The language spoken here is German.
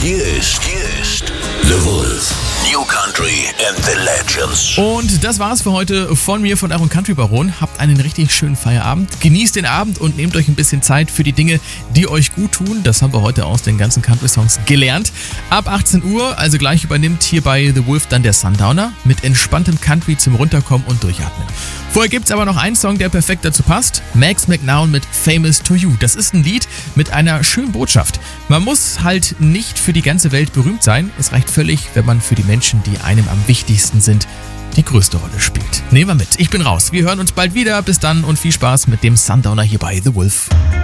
Hier ist The Wolf. New Country and the Legends. Und das war's für heute von mir, von eurem Country Baron. Habt einen richtig schönen Feierabend. Genießt den Abend und nehmt euch ein bisschen Zeit für die Dinge, die euch gut tun. Das haben wir heute aus den ganzen Country-Songs gelernt. Ab 18 Uhr, also gleich übernimmt hier bei The Wolf dann der Sundowner mit entspanntem Country zum Runterkommen und Durchatmen. Vorher gibt's aber noch einen Song, der perfekt dazu passt. Max McNown mit Famous to You. Das ist ein Lied mit einer schönen Botschaft. Man muss halt nicht für die ganze Welt berühmt sein. Es reicht völlig, wenn man für die Menschen, die einem am wichtigsten sind, die größte Rolle spielt. Nehmen wir mit. Ich bin raus. Wir hören uns bald wieder. Bis dann und viel Spaß mit dem Sundowner hier bei The Wolf.